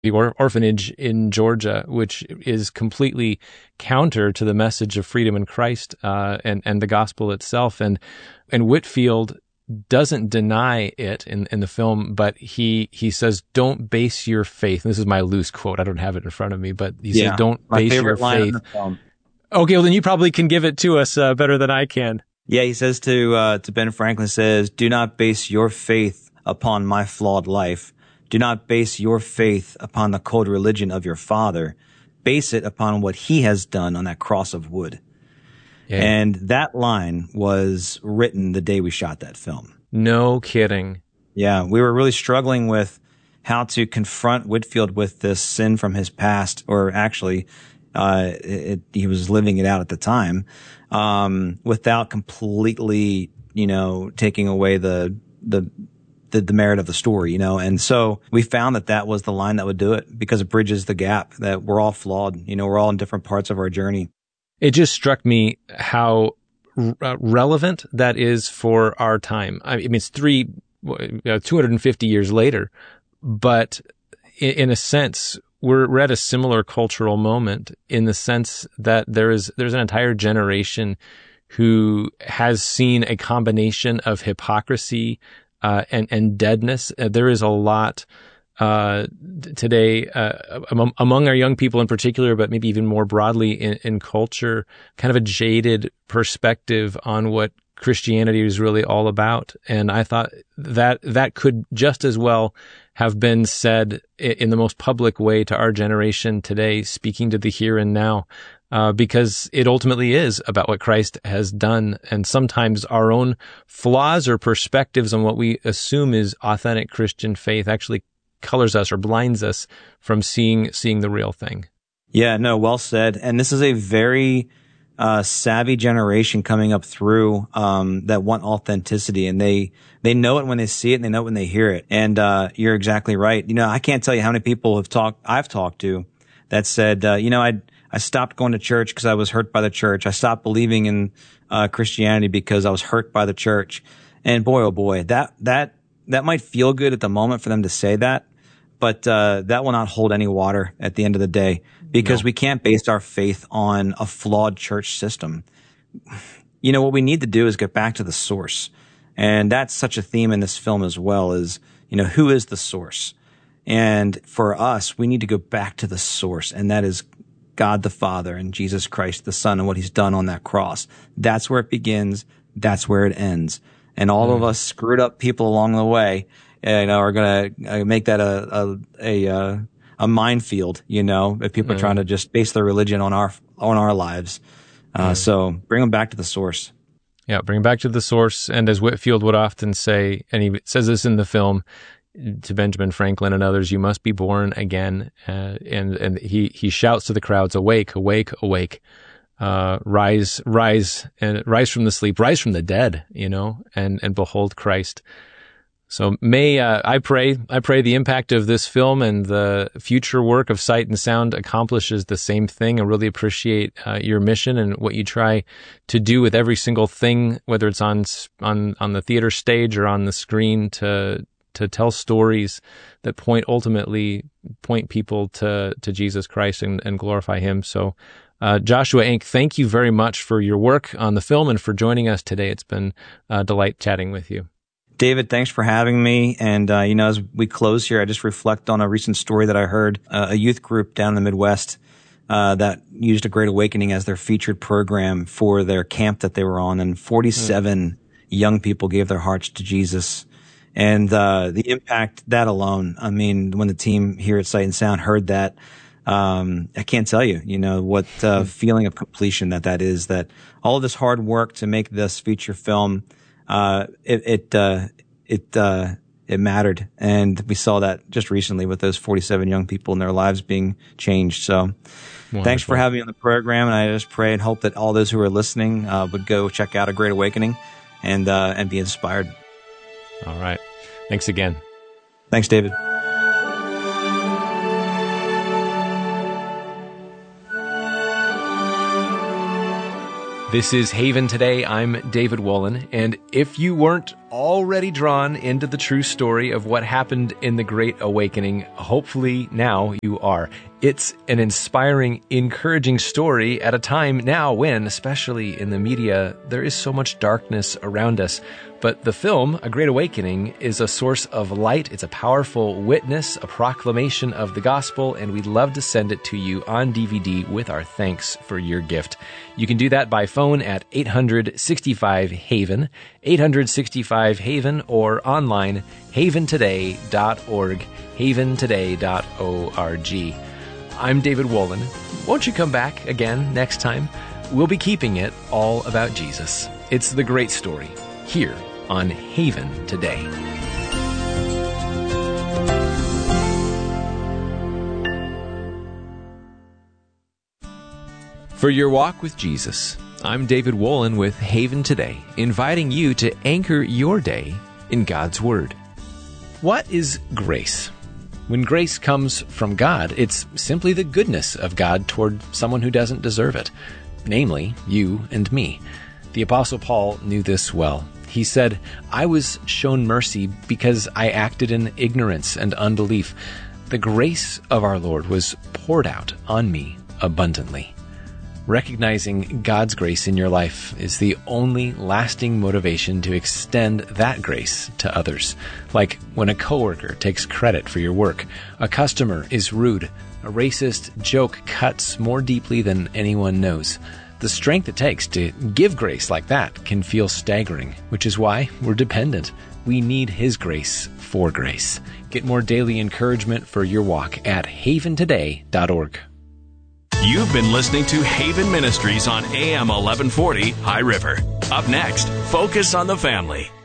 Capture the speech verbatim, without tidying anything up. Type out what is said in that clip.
the or- orphanage in Georgia, which is completely counter to the message of freedom in Christ uh, and and the gospel itself. And and Whitefield doesn't deny it in, in the film, but he he says, "Don't base your faith." And this is my loose quote. I don't have it in front of me, but he yeah, says, "Don't my base favorite your line faith." in the film. Okay, well then you probably can give it to us uh, better than I can. Yeah, he says to uh, to Ben Franklin, says, "Do not base your faith upon my flawed life. Do not base your faith upon the cold religion of your father. Base it upon what he has done on that cross of wood." Yeah. And that line was written the day we shot that film. No kidding. Yeah, we were really struggling with how to confront Whitefield with this sin from his past, or actually, uh, it, he was living it out at the time, um, without completely, you know, taking away the, the, the, the merit of the story, you know. And so we found that that was the line that would do it, because it bridges the gap, that we're all flawed, you know, we're all in different parts of our journey. It just struck me how uh, relevant that is for our time. I mean, it's three, uh, two hundred fifty years later, but in, in a sense, we're, we're at a similar cultural moment, in the sense that there is, there's an entire generation who has seen a combination of hypocrisy, uh, and, and deadness. Uh, there is a lot, uh, today, uh, among, among our young people in particular, but maybe even more broadly in, in culture, kind of a jaded perspective on what Christianity is really all about. And I thought that that could just as well have been said in the most public way to our generation today, speaking to the here and now, uh, because it ultimately is about what Christ has done. And sometimes our own flaws or perspectives on what we assume is authentic Christian faith actually colors us or blinds us from seeing seeing the real thing. Yeah, no, well said. And this is a very uh savvy generation coming up through um that want authenticity, and they they know it when they see it, and they know it when they hear it. And uh you're exactly right. You know, I can't tell you how many people have talked I've talked to that said, uh, you know, I I stopped going to church because I was hurt by the church. I stopped believing in uh Christianity because I was hurt by the church. And boy, oh boy, that that that might feel good at the moment for them to say that. But uh that will not hold any water at the end of the day, because no. we can't base our faith on a flawed church system. You know, what we need to do is get back to the source. And that's such a theme in this film as well, is, you know, who is the source? And for us, we need to go back to the source, and that is God the Father and Jesus Christ the Son and what he's done on that cross. That's where it begins. That's where it ends. And all mm. of us screwed up people along the way, you know, are going to make that a, a, a, a minefield, you know, if people mm. are trying to just base their religion on our, on our lives. Uh, mm. So bring them back to the source. Yeah. Bring them back to the source. And as Whitefield would often say, and he says this in the film to Benjamin Franklin and others, you must be born again. Uh, and, and he, he shouts to the crowds, awake, awake, awake. Uh, rise, rise, and rise from the sleep, rise from the dead, you know, and, and behold Christ. So may, uh, I pray, I pray the impact of this film and the future work of Sight and Sound accomplishes the same thing. I really appreciate uh, your mission and what you try to do with every single thing, whether it's on, on, on the theater stage or on the screen, to, to tell stories that point, ultimately point people to, to Jesus Christ and, and glorify him. So, uh, Joshua Enck, thank you very much for your work on the film and for joining us today. It's been a delight chatting with you. David, thanks for having me. And, uh, you know, as we close here, I just reflect on a recent story that I heard, uh, a youth group down in the Midwest, uh, that used A Great Awakening as their featured program for their camp that they were on. And forty-seven mm. young people gave their hearts to Jesus. And, uh, the impact, that alone, I mean, when the team here at Sight and Sound heard that, um, I can't tell you, you know, what, uh, mm. feeling of completion that that is, that all of this hard work to make this feature film, Uh, it, it, uh, it, uh, it mattered. And we saw that just recently with those forty-seven young people and their lives being changed. So wonderful. Thanks for having me on the program. And I just pray and hope that all those who are listening, uh, would go check out A Great Awakening and, uh, and be inspired. All right. Thanks again. Thanks, David. This is Haven Today. I'm David Wolin, and if you weren't already drawn into the true story of what happened in the Great Awakening? Hopefully now you are. It's an inspiring, encouraging story at a time now when, especially in the media, there is so much darkness around us. But the film, A Great Awakening, is a source of light. It's a powerful witness, a proclamation of the gospel, and we'd love to send it to you on D V D with our thanks for your gift. You can do that by phone at eight hundred sixty-five Haven, eight hundred sixty-five Haven, or online, haven today dot org, haven today dot org. I'm David Wolin. Won't you come back again next time? We'll be keeping it all about Jesus. It's the great story here on Haven Today. For your walk with Jesus, I'm David Wolin with Haven Today, inviting you to anchor your day in God's Word. What is grace? When grace comes from God, it's simply the goodness of God toward someone who doesn't deserve it, namely you and me. The Apostle Paul knew this well. He said, I was shown mercy because I acted in ignorance and unbelief. The grace of our Lord was poured out on me abundantly. Recognizing God's grace in your life is the only lasting motivation to extend that grace to others. Like when a coworker takes credit for your work, a customer is rude, a racist joke cuts more deeply than anyone knows. The strength it takes to give grace like that can feel staggering, which is why we're dependent. We need His grace for grace. Get more daily encouragement for your walk at haven today dot org. You've been listening to Haven Ministries on A M eleven forty High River. Up next, Focus on the Family.